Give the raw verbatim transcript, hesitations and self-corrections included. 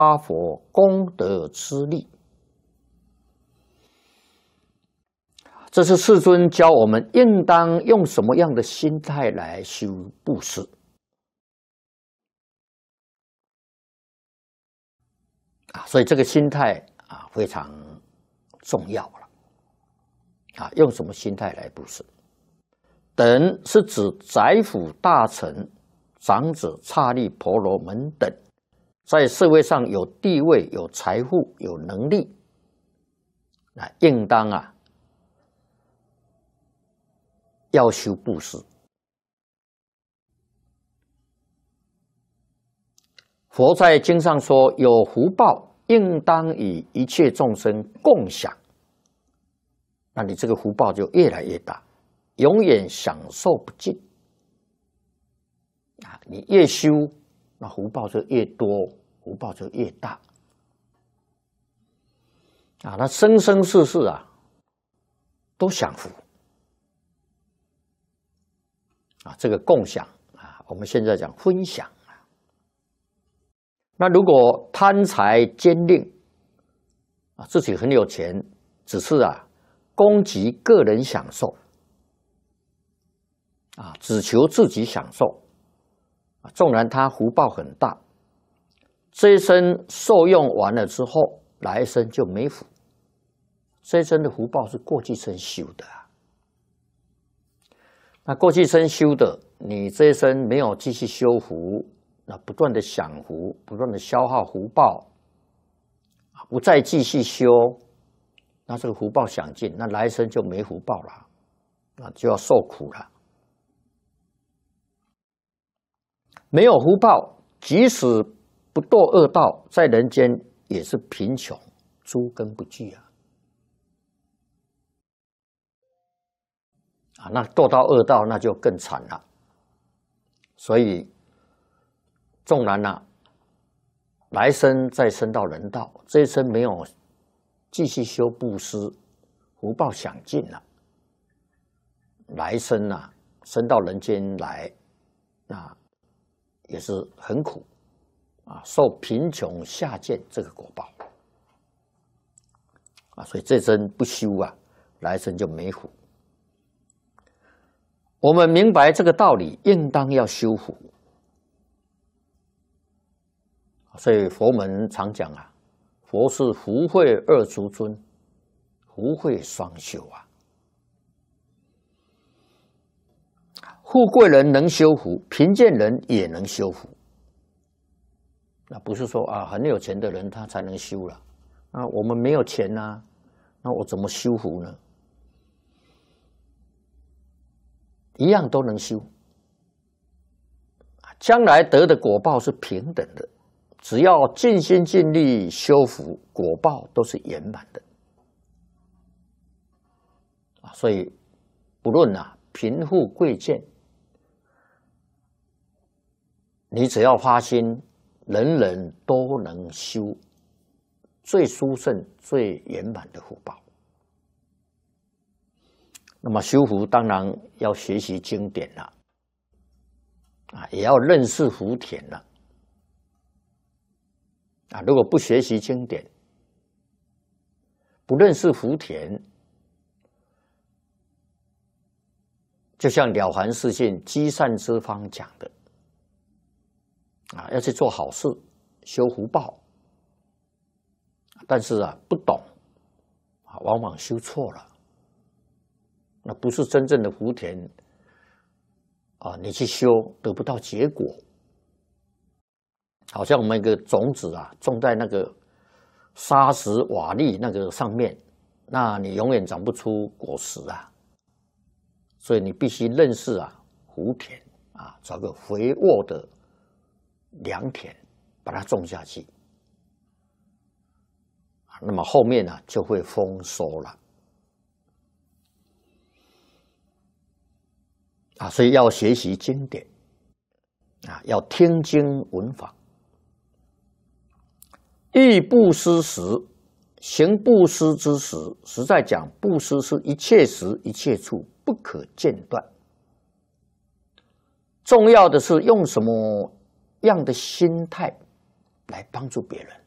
发佛功德之力。这是世尊教我们应当用什么样的心态来修布施啊，所以这个心态啊非常重要了啊，用什么心态来布施？等是指宰辅大臣、长者、刹利、婆罗门等，在社会上有地位、有财富、有能力，那应当啊要修布施。佛在经上说，有福报应当与一切众生共享，那你这个福报就越来越大，永远享受不尽啊！你越修，那福报就越多，福报就越大啊！那生生世世啊，都享福啊！这个共享啊，我们现在讲分享。那如果贪财奸佞啊，自己很有钱，只是啊攻击个人享受啊，只求自己享受啊，纵然他福报很大，这一生受用完了之后，来生就没福。这一生的福报是过去生修的啊，那过去生修的，你这一生没有继续修福。那不断的享福，不断的消耗福报，不再继续修，那这个福报享尽，那来生就没福报了，那就要受苦了。没有福报，即使不堕恶道，在人间也是贫穷，诸根不具啊！啊，那堕到恶道，那就更惨了。所以。纵然啊，来生再生到人道，这一生没有继续修布施，福报享尽了，来生啊，生到人间来，那也是很苦啊，受贫穷下贱这个果报啊，所以这生不修啊，来生就没福。我们明白这个道理，应当要修福。所以佛门常讲啊，佛是福慧二足尊，福慧双修啊。富贵人能修福，贫贱人也能修福。那不是说啊，很有钱的人他才能修了，啊，我们没有钱啊，那我怎么修福呢？一样都能修，将来得的果报是平等的。只要尽心尽力修福，果报都是圆满的啊！所以不论啊贫富贵贱，你只要发心，人人都能修最殊胜、最圆满的福报。那么修福当然要学习经典了啊，也要认识福田了。啊，如果不学习经典，不认识福田，就像《了凡四训》积善之方讲的，啊，要去做好事，修福报，但是啊，不懂，啊，往往修错了，那不是真正的福田，啊，你去修得不到结果。好像我们一个种子啊，种在那个沙石瓦砾那个上面，那你永远长不出果实啊。所以你必须认识啊，福田啊，找个肥沃的良田，把它种下去，那么后面呢、啊、就会丰收了啊。所以要学习经典啊，要听经闻法。欲布施时，行布施之时，实在讲，布施是一切时一切处不可间断。重要的是用什么样的心态来帮助别人。